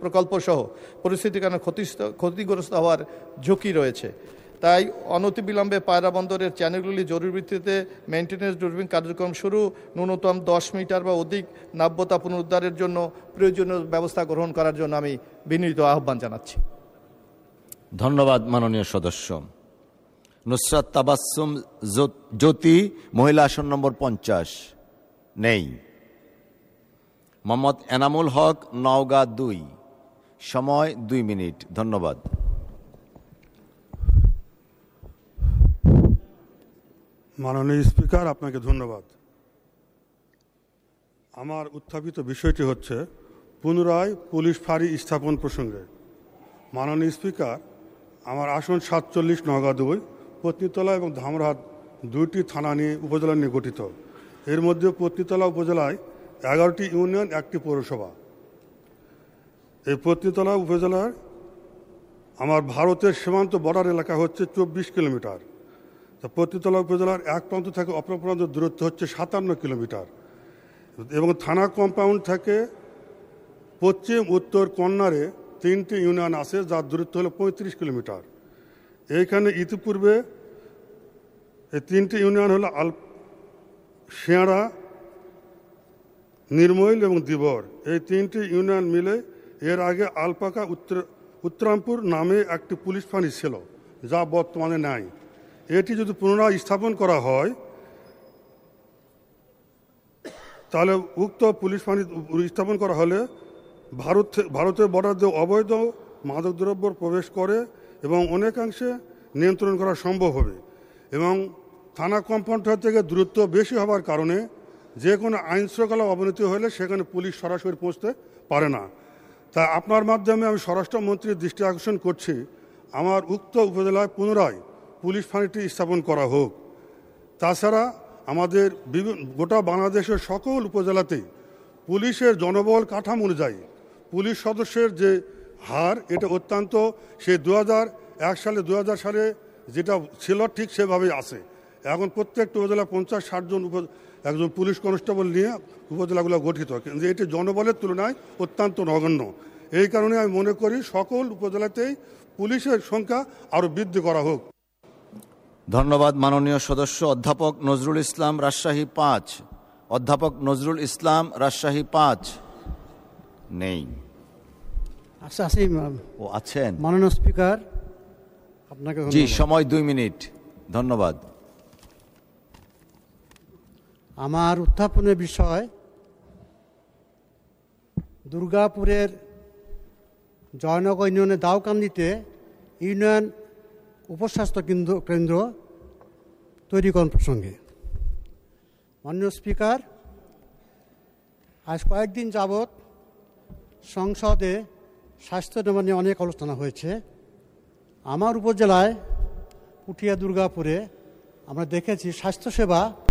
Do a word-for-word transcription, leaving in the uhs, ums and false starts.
প্রকল্পসহ পরিস্থিতির কারণে ক্ষতিগ্রস্ত হওয়ার ঝুঁকি রয়েছে। তাই অনতিবিলম্বে পায়রা বন্দরের চ্যানেলগুলি জরুরি ভিত্তিতে মেইনটেন্যান্স ড্রাইভিং কার্যক্রম শুরু, ন্যূনতম দশ মিটার বা অধিক নাব্যতা পুনরুদ্ধারের জন্য প্রয়োজনীয় ব্যবস্থা গ্রহণ করার জন্য আমি বিনীত আহ্বান জানাচ্ছি। ধন্যবাদ মাননীয় সদস্য। নুসরাত তাবাসসুম জ্যোতি, মহিলা আসন নম্বর পঞ্চাশ। নেই। মোহাম্মদ এনামুল হক, নওগাঁ দুই। সময় দুই মিনিট। ধন্যবাদ। মাননীয় স্পিকার, আপনাকে ধন্যবাদ। আমার উত্থাপিত বিষয়টি হচ্ছে পুনরায় পুলিশ ফাঁড়ি স্থাপন প্রসঙ্গে। মাননীয় স্পিকার, আমার আসন সাতচল্লিশ, নওগাঁ দুই, পত্নীতলা এবং ধামরাহাট দুইটি থানা নিয়ে উপজেলা নিয়ে গঠিত। এর মধ্যে পত্নীতলা উপজেলায় এগারোটি ইউনিয়ন, একটি পৌরসভা। এই পত্নীতলা উপজেলার আমার ভারতের সীমান্ত বর্ডার এলাকা হচ্ছে চব্বিশ কিলোমিটার। তা পত্নীতলা উপজেলার এক প্রান্ত থেকে অপর প্রান্ত দূরত্ব হচ্ছে সাতান্ন কিলোমিটার এবং থানা কম্পাউন্ড থেকে পশ্চিম উত্তর কর্নারে তিনটি ইউনিয়ন আছে, যার দূরত্ব হলো পঁয়ত্রিশ কিলোমিটার। এইখানে ইতিপূর্বে এই তিনটি ইউনিয়ন হলো আল শেয়ারা, নির্মইল এবং দিবর। এই তিনটি ইউনিয়ন মিলে এর আগে আলপাকা উত্তর উত্তরামপুর নামে একটি পুলিশ ফাঁড়ি ছিল, যা বর্তমানে নাই। এটি যদি পুনরায় স্থাপন করা হয় তাহলে উক্ত পুলিশ ফাঁড়ি স্থাপন করা হলে ভারত ভারতের বর্ডার দিয়ে অবৈধ মাদকদ্রব্য প্রবেশ করে এবং অনেকাংশে নিয়ন্ত্রণ করা সম্ভব হবে এবং থানা কম্পাউন্ড থেকে দূরত্ব বেশি হওয়ার কারণে যে কোনো আইন শৃঙ্খলা অবনতি হলে সেখানে পুলিশ সরাসরি পৌঁছতে পারে না। তা আপনার মাধ্যমে আমি স্বরাষ্ট্রমন্ত্রীর দৃষ্টি আকর্ষণ করছি, আমার উক্ত উপজেলায় পুনরায় পুলিশ ফাঁড়িটি স্থাপন করা হোক। তাছাড়া আমাদের বিভিন্ন গোটা বাংলাদেশের সকল উপজেলাতেই পুলিশের জনবল কাঠামো অনুযায়ী পুলিশ সদস্যের যে হার, এটা অত্যন্ত সে দু হাজার এক সালে দু হাজার সালে যেটা ছিল ঠিক সেভাবেই আছে। এখন প্রত্যেকটা উপজেলা পঞ্চাশ ষাট জন উপ একজন পুলিশ কনস্টেবল নিয়ে উপজেলাগুলো গঠিত, কিন্তু এটি জনবলের তুলনায় অত্যন্ত নগণ্য। এই কারণে আমি মনে করি সকল উপজেলাতেই পুলিশের সংখ্যা আরও বৃদ্ধি করা হোক। ধন্যবাদ মাননীয় সদস্য। অধ্যাপক নজরুল ইসলাম, রাজশাহী পাঁচ। অধ্যাপক নজরুল ইসলাম, রাজশাহী পাঁচ। নেই। আচ্ছা, আছি। ও আছেন। মাননীয় স্পিকার, আপনাকে জি, সময় দুই মিনিট। ধন্যবাদ। আমার উত্থাপনের বিষয় দুর্গাপুরের জয়নগর ইউনিয়নের দাউকান্দিতে ইউনিয়ন উপস্বাস্থ্য কেন্দ্র কেন্দ্র তৈরিকরণ প্রসঙ্গে। মাননীয় স্পিকার, আজ কয়েকদিন যাবৎ সংসদে স্বাস্থ্য সেবা নিয়ে অনেক আলোচনা হয়েছে। আমার উপজেলায় পুঠিয়া দুর্গাপুরে আমরা দেখেছি স্বাস্থ্যসেবা